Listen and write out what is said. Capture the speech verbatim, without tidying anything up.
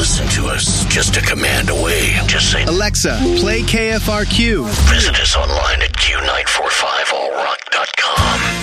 listen to us just a command away. Just say, Alexa, play K F R Q. visit us online at